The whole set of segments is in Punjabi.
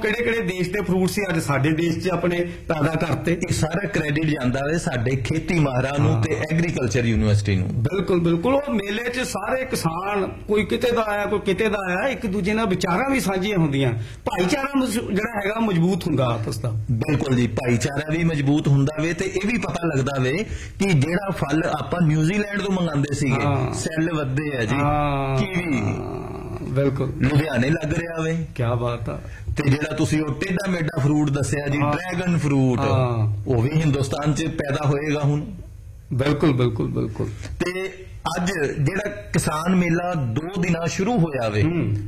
ਕਿਹੜੇ ਦੇਸ਼ ਦੇ ਫਰੂਟ ਸੀ ਅੱਜ ਸਾਡੇ ਦੇਸ਼ 'ਚ ਆਪਣੇ ਪੈਦਾ ਕਰਤੇ। ਇਹ ਸਾਰਾ ਕ੍ਰੈਡਿਟ ਜਾਂਦਾ ਹੈ ਸਾਡੇ ਖੇਤੀ ਮਾਹਰਾਂ ਨੂੰ ਤੇ ਐਗਰੀਕਲਚਰ ਯੂਨੀਵਰਸਿਟੀ ਨੂੰ। ਬਿਲਕੁਲ ਉਹ ਮੇਲੇ 'ਚ ਸਾਰੇ ਕਿਸਾਨ ਕੋਈ ਕਿਤੇ ਦਾ ਆਇਆ ਕੋਈ ਕਿਤੇ ਦਾ ਆਇਆ, ਇੱਕ ਦੂਜੇ ਨਾਲ ਵਿਚਾਰਾਂ ਵੀ ਸਾਂਝੀਆਂ ਹੁੰਦੀਆਂ, ਭਾਈਚਾਰਾ ਜਿਹੜਾ ਹੈਗਾ ਮਜ਼ਬੂਤ ਹੁੰਦਾ ਆਪਸ ਦਾ। ਬਿਲਕੁਲ ਜੀ, ਭਾਈਚਾਰਾ ਵੀ ਮਜ਼ਬੂਤ ਹੁੰਦਾ ਵੇ ਤੇ ਇਹ ਵੀ ਪਤਾ ਲੱਗਦਾ ਵੇ ਕਿ ਜਿਹੜਾ ਫਲ ਆਪਾਂ ਨਿਊਜ਼ੀਲੈਂਡ ਤੋਂ ਮੰਗਾਉਂਦੇ ਸੀਗੇ ਸੈੱਲ ਵੱਧਦੇ ਆ ਜੀ, ਕੀਵੀ ਬਿਲਕੁਲ ਲੁਧਿਆਣੇ ਲੱਗ ਰਿਹਾ ਵੇ। ਕੀ ਬਾਤ ਆ। ਤੇ ਜਿਹੜਾ ਤੁਸੀਂ ਉਹ ਟੇਢਾ ਮੇਢਾ ਫਰੂਟ ਦੱਸਿਆ ਜੀ ਡਰੈਗਨ ਫਰੂਟ, ਉਹ ਵੀ ਹਿੰਦੁਸਤਾਨ 'ਚ ਪੈਦਾ ਹੋਏਗਾ ਹੁਣ। ਬਿਲਕੁਲ ਤੇ ਅੱਜ ਜਿਹੜਾ ਕਿਸਾਨ ਮੇਲਾ 2 ਦਿਨਾਂ ਸ਼ੁਰੂ ਹੋਇਆ ਵੇ,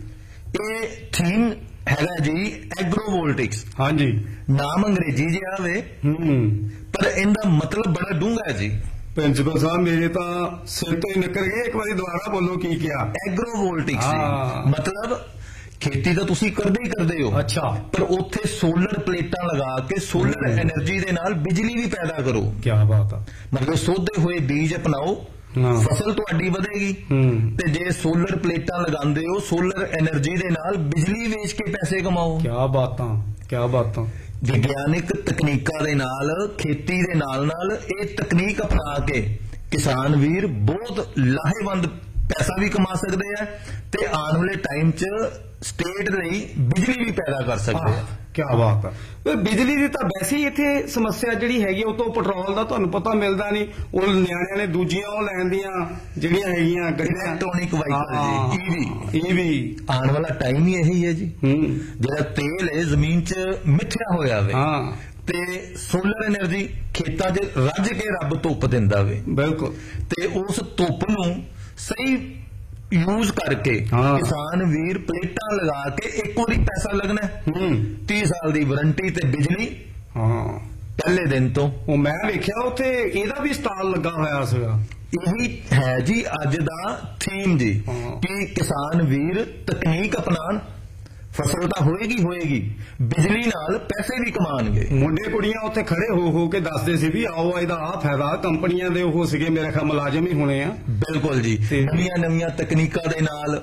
ਇਹ ਥੀਮ ਹੈਗਾ ਜੀ ਐਗਰੋਵੋਲਟਿਕਸ। ਹਾਂਜੀ, ਨਾਮ ਅੰਗਰੇਜ਼ੀ ਜਿਹਾ ਵੇ ਪਰ ਇਹਦਾ ਮਤਲਬ ਬੜਾ ਡੂੰਘਾ ਹੈ ਜੀ। ਪ੍ਰਿੰਸੀਪਲ ਸਾਹਿਬ ਮੇਰੇ ਤਾਂ ਸਿਰ ਤੋਂ ਹੀ ਨਿਕਲ ਗਏ, ਇੱਕ ਵਾਰੀ ਦੁਬਾਰਾ ਬੋਲੋ ਕੀ ਕਿਹਾ। ਐਗਰੋਵੋਲਟਿਕਸ ਮਤਲਬ ਖੇਤੀ ਤਾਂ ਤੁਸੀਂ ਕਰਦੇ ਹੋ, ਅੱਛਾ, ਪਰ ਉੱਥੇ ਸੋਲਰ ਪਲੇਟਾਂ ਲਗਾ ਕੇ ਸੋਲਰ એનર્ਜੀ ਦੇ ਨਾਲ ਬਿਜਲੀ ਵੀ ਪੈਦਾ ਕਰੋ। ਕੀ ਬਾਤ ਆ। ਮਤਲਬ ਸੋਧੇ ਹੋਏ ਬੀਜ ਅਪਣਾਓ, ਫਸਲ ਤੁਹਾਡੀ ਵਧੇਗੀ ਤੇ ਜੇ ਸੋਲਰ ਪਲੇਟਾਂ ਲਗਾਉਂਦੇ ਹੋ ਸੋਲਰ એનર્ਜੀ ਦੇ ਨਾਲ ਬਿਜਲੀ ਵੇਚ ਕੇ ਪੈਸੇ ਕਮਾਓ। ਕੀ ਬਾਤਾਂ। ਵਿਗਿਆਨਿਕ ਤਕਨੀਕਾਂ ਦੇ ਨਾਲ ਖੇਤੀ ਦੇ ਨਾਲ ਇਹ ਤਕਨੀਕ ਅਪਣਾ ਕੇ ਕਿਸਾਨ ਵੀਰ ਬਹੁਤ ਲਾਹੇਵੰਦ ਪੈਸਾ ਵੀ ਕਮਾ ਸਕਦੇ ਆ ਤੇ ਆਉਣ ਵਾਲੇ ਟਾਈਮ 'ਚ ਸਟੇਟ ਲਈ ਬਿਜਲੀ ਵੀ ਪੈਦਾ ਕਰ ਸਕਦੇ ਆ। ਕੀ ਬਾਤ ਆ। ਬਿਜਲੀ ਦੀ ਤਾਂ ਵੈਸੇ ਹੀ ਇੱਥੇ ਸਮੱਸਿਆ ਜਿਹੜੀ ਹੈਗੀ ਉਹ ਤੋਂ ਪੈਟਰੋਲ ਦਾ ਤੁਹਾਨੂੰ ਪਤਾ ਮਿਲਦਾ ਨਹੀਂ, ਉਹ ਨਿਆਣਿਆਂ ਨੇ ਦੂਜੀਆਂ ਉਹ ਲੈਣ ਦੀਆਂ ਜਿਹੜੀਆਂ ਹੈਗੀਆਂ ਇਲੈਕਟ੍ਰੋਨਿਕ ਵਾਹੀਕਲ ਜੀ, ਈਵੀ ਆਉਣ ਵਾਲਾ ਟਾਈਮ ਹੀ ਇਹੀ ਹੈ ਜੀ। ਜਿਹੜਾ ਤੇਲ ਹੈ ਜ਼ਮੀਨ 'ਚ ਮਿੱਥਿਆ ਹੋਇਆ ਵੇ ਤੇ ਸੋਲਰ એનર્ਜੀ ਖੇਤਾਂ 'ਚ ਰੱਜ ਕੇ ਰੱਬ ਧੁੱਪ ਦਿੰਦਾ ਵੇ। ਬਿਲਕੁਲ, ਤੇ ਉਸ ਧੁੱਪ ਨੂੰ ਸਹੀ ਯੂਜ਼ ਕਰਕੇ ਕਿਸਾਨ ਵੀਰ ਪਲੇਟਾਂ ਲਗਾ ਕੇ ਇੱਕ ਵਾਰੀ ਪੈਸਾ ਲੱਗਣਾ 30 ਸਾਲ ਦੀ ਵਾਰੰਟੀ ਤੇ ਬਿਜਲੀ ਪਹਿਲੇ ਦਿਨ ਤੋਂ। ਉਹ ਮੈਂ ਵੇਖਿਆ ਉੱਥੇ ਇਹਦਾ ਵੀ ਸਟਾਲ ਲੱਗਾ ਹੋਇਆ ਸੀਗਾ। ਇਹੀ ਹੈ ਜੀ ਅੱਜ ਦਾ ਥੀਮ ਜੀ ਕਿ ਕਿਸਾਨ ਵੀਰ ਤਕਨੀਕ ਅਪਣਾਉਣ, ਫਸਲ ਤਾਂ ਹੋਏਗੀ, ਬਿਜਲੀ ਨਾਲ ਪੈਸੇ ਵੀ ਕਮਾਣਗੇ। ਮੁੰਡੇ ਕੁੜੀਆਂ ਉੱਥੇ ਖੜੇ ਹੋ ਕੇ ਦੱਸਦੇ ਸੀ ਵੀ ਆਓ ਇਹਦਾ ਆਹ ਫਾਇਦਾ, ਕੰਪਨੀਆਂ ਦੇ ਉਹ ਸੀਗੇ ਮੇਰੇ ਖਿਆਲ ਮੁਲਾਜ਼ਮ ਹੀ ਹੋਣੇ ਆ। ਬਿਲਕੁਲ ਜੀ, ਨਵੀਆਂ ਤਕਨੀਕਾਂ ਦੇ ਨਾਲ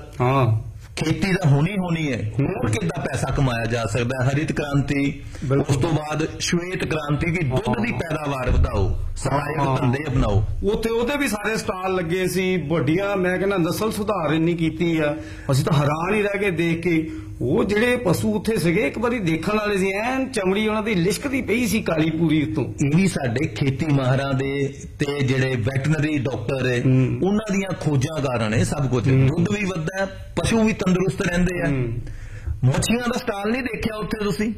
ਖੇਤੀ ਤਾਂ ਹੋਣੀ ਹੈ। ਹੋਰ ਕਿੱਦਾਂ ਪੈਸਾ ਕਮਾਇਆ ਜਾ ਸਕਦਾ ਹੈ। ਹਰਿਤ ਕ੍ਰਾਂਤੀ, ਉਸ ਤੋਂ ਬਾਅਦ ਸ਼ਵੇਤ ਕ੍ਰਾਂਤੀ ਵੀ ਦੁੱਧ ਦੀ ਪੈਦਾਵਾਰ ਵਧਾਓ, ਸਹਾਇਕ ਧੰਦੇ ਅਪਣਾਓ। ਉੱਥੇ ਉਹਦੇ ਵੀ ਸਾਰੇ ਸਟਾਲ ਲੱਗੇ ਸੀ, ਵੱਡੀਆਂ ਮੈਂ ਕਹਿੰਦਾ ਨਸਲ ਸੁਧਾਰ ਇੰਨੀ ਕੀਤੀ ਆ, ਅਸੀਂ ਤਾਂ ਹੈਰਾਨ ਹੀ ਰਹਿ ਕੇ ਦੇਖ ਕੇ। ਉਹ ਜਿਹੜੇ ਪਸ਼ੂ ਉੱਥੇ ਸੀਗੇ ਇੱਕ ਵਾਰੀ ਦੇਖਣ ਵਾਲੇ ਸੀ, ਐਨ ਚਮੜੀ ਉਹਨਾਂ ਦੀ ਲਿਸ਼ਕਦੀ ਪਈ ਸੀ ਕਾਲੀ ਪੂਰੀ ਉੱਤੋਂ। ਇਹ ਵੀ ਸਾਡੇ ਖੇਤੀ ਮਾਹਰਾਂ ਦੇ ਤੇ ਜਿਹੜੇ ਵੈਟਰਨਰੀ ਡਾਕਟਰ ਹੈ ਉਹਨਾਂ ਦੀਆਂ ਖੋਜਾਂ ਕਾਰਨ ਇਹ ਸਭ ਕੁਝ। ਦੁੱਧ ਵੀ ਵੱਧਦਾ, ਪਸ਼ੂ ਵੀ ਤੰਦਰੁਸਤ ਰਹਿੰਦੇ ਆ। ਮੱਛੀਆਂ ਦਾ ਸਟਾਲ ਨਹੀਂ ਦੇਖਿਆ ਉੱਥੇ ਤੁਸੀਂ?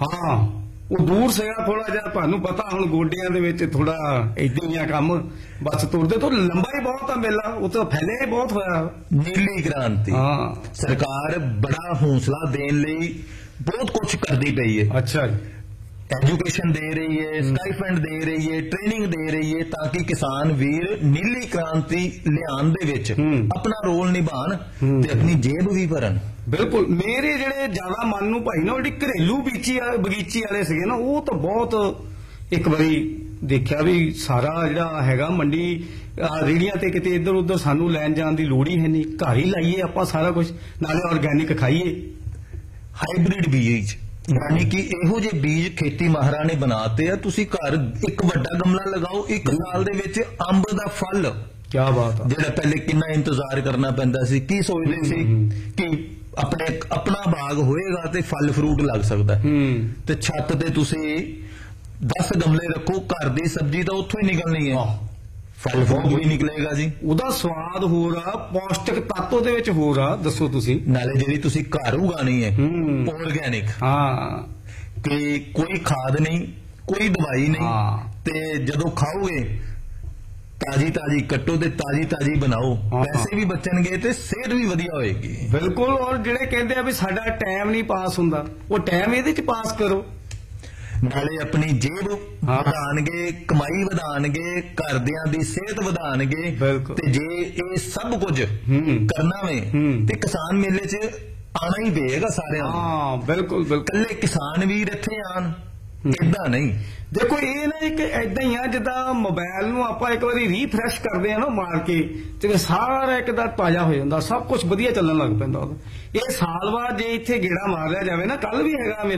ਉਹ ਦੂਰ ਸੀਗਾ ਥੋੜਾ ਜਿਹਾ, ਤੁਹਾਨੂੰ ਪਤਾ ਹੁਣ ਗੋਡਿਆਂ ਦੇ ਵਿੱਚ ਥੋੜਾ ਏਦਾਂ ਹੀ ਆ ਕੰਮ, ਬਸ ਤੁਰਦੇ ਤੋਂ ਲੰਬਾ ਹੀ ਬਹੁਤ ਆ ਮੇਲਾ, ਉਹ ਤਾਂ ਫੈਲਿਆ ਹੀ ਬਹੁਤ ਹੋਇਆ। ਨੀਲੀ ਕ੍ਰਾਂਤੀ ਸਰਕਾਰ ਬੜਾ ਹੌਸਲਾ ਦੇਣ ਲਈ ਬਹੁਤ ਕੁਝ ਕਰਦੀ ਪਈ ਹੈ। ਅੱਛਾ ਜੀ, ਐਜੂਕੇਸ਼ਨ ਦੇ ਰਹੀ ਹੈ, ਸਟਾਈਫੰਡ ਦੇ ਰਹੀ ਹੈ, ਟ੍ਰੇਨਿੰਗ ਦੇ ਰਹੀ ਹੈ ਤਾਂ ਕਿ ਕਿਸਾਨ ਵੀਰ ਨੀਲੀ ਕ੍ਰਾਂਤੀ ਲਿਆਉਣ ਦੇ ਵਿੱਚ ਆਪਣਾ ਰੋਲ ਨਿਭਾਣ ਤੇ ਆਪਣੀ ਜੇਬ ਵੀ ਭਰਨ। ਬਿਲਕੁਲ, ਮੇਰੇ ਜਿਹੜੇ ਜ਼ਿਆਦਾ ਮਨ ਨੂੰ ਭਾਈ ਨਾ ਜਿਹੜੀ ਘਰੇਲੂ ਬਗੀਚੀ ਵਾਲੇ ਸੀਗੇ ਨਾ, ਉਹ ਤਾਂ ਬਹੁਤ ਇੱਕ ਵਾਰੀ ਦੇਖਿਆ ਵੀ ਸਾਰਾ ਜਿਹੜਾ ਹੈਗਾ ਮੰਡੀ ਰੇੜੀਆਂ ਤੇ ਕਿਤੇ ਇੱਧਰ ਉੱਧਰ ਸਾਨੂੰ ਲੈਣ ਜਾਣ ਦੀ ਲੋੜ ਹੀ ਹੈ ਨਹੀਂ, ਘਰ ਹੀ ਲਾਈਏ ਆਪਾਂ ਸਾਰਾ ਕੁਝ, ਨਾਲੇ ਆਰਗੈਨਿਕ ਖਾਈਏ। ਹਾਈਬ੍ਰਿਡ ਬੀਜ ਯਾਨੀ ਕਿ ਇਹੋ ਜਿਹੇ ਬੀਜ ਖੇਤੀ ਮਾਹਰਾਂ ਨੇ ਬਣਾਤੇ ਆ। ਤੁਸੀਂ ਘਰ ਇੱਕ ਵੱਡਾ ਗਮਲਾ ਲਗਾਓ, 1 ਸਾਲ ਦੇ ਵਿੱਚ ਅੰਬ ਦਾ ਫਲ। ਕੀ ਬਾਤ ਆ। ਜਿਹੜਾ ਪਹਿਲੇ ਕਿੰਨਾ ਇੰਤਜ਼ਾਰ ਕਰਨਾ ਪੈਂਦਾ ਸੀ, ਕੀ ਸੋਚਦੇ ਸੀ ਕਿ ਆਪਣਾ ਬਾਗ ਹੋਏਗਾ ਤੇ ਫਲ ਫਰੂਟ ਲੱਗ ਸਕਦਾ, ਤੇ ਛੱਤ ਤੇ ਤੁਸੀਂ 10 ਗਮਲੇ ਰੱਖੋ, ਘਰ ਦੀ ਸਬਜ਼ੀ ਤਾਂ ਉੱਥੋਂ ਹੀ ਨਿਕਲਣੀ ਹੈ, ਫਲ ਫਰੂਟ ਵੀ ਨਿਕਲੇਗਾ ਜੀ। ਉਹਦਾ ਸਵਾਦ ਹੋਰ ਆ, ਪੌਸ਼ਟਿਕ ਤੱਤ ਉਹਦੇ ਵਿੱਚ ਹੋਰ ਆ। ਦੱਸੋ ਤੁਸੀਂ, ਨਾਲੇ ਜਿਹੜੀ ਤੁਸੀਂ ਘਰ ਉਗਾਣੀ ਹੈ ਆਰਗੈਨਿਕ, ਕਿ ਕੋਈ ਖਾਦ ਨਹੀਂ, ਕੋਈ ਦਵਾਈ ਨਹੀਂ, ਤੇ ਜਦੋਂ ਖਾਓਗੇ ਤਾਜੀ ਕੱਟੋ ਤੇ ਤਾਜੀ ਬਣਾਓ, ਪੈਸੇ ਵੀ ਬਚਣਗੇ ਤੇ ਸਿਹਤ ਵੀ ਵਧੀਆ ਹੋਏਗੀ। ਬਿਲਕੁਲ, ਔਰ ਜਿਹੜੇ ਕਹਿੰਦੇ ਆ ਵੀ ਸਾਡਾ ਟਾਈਮ ਨਹੀਂ ਪਾਸ ਹੁੰਦਾ, ਉਹ ਟਾਈਮ ਇਹਦੇ ਚ ਪਾਸ ਕਰੋ। ਨਾਲੇ ਆਪਣੀ ਜੇਬ ਵਧਾਣਗੇ, ਕਮਾਈ ਵਧਾਣਗੇ, ਘਰਦਿਆਂ ਦੀ ਸਿਹਤ ਵਧਾਣਗੇ। ਤੇ ਜੇ ਇਹ ਸਭ ਕੁਝ ਕਰਨਾ ਵੇ ਤੇ ਕਿਸਾਨ ਮੇਲੇ 'ਚ ਆਣਾ ਹੀ ਪਏਗਾ ਸਾਰਿਆਂ ਨੂੰ। ਬਿਲਕੁਲ, ਇਕੱਲੇ ਕਿਸਾਨ ਵੀਰ ਇੱਥੇ ਆਣ ਏਦਾਂ ਨਹੀਂ। ਦੇਖੋ ਇਹ ਨਾ ਇੱਕ ਏਦਾਂ ਹੀ ਆ ਜਿੱਦਾਂ ਮੋਬਾਈਲ ਨੂੰ ਆਪਾਂ ਇੱਕ ਵਾਰੀ ਰੀਫਰੈਸ਼ ਕਰਦੇ ਆ ਨਾ ਮਾਰ ਕੇ, ਤੇ ਸਾਰਾ ਇੱਕਦਾ ਤਾਜ਼ਾ ਹੋ ਜਾਂਦਾ, ਸਭ ਕੁਝ ਵਧੀਆ ਚੱਲਣ ਲੱਗ ਪੈਂਦਾ। ਇਹ ਸਾਲ ਬਾਅਦ ਜੇ ਇੱਥੇ ਗੇੜਾ ਮਾਰ ਲਿਆ ਜਾਵੇ ਨਾ, ਕੱਲ ਵੀ ਹੈਗਾ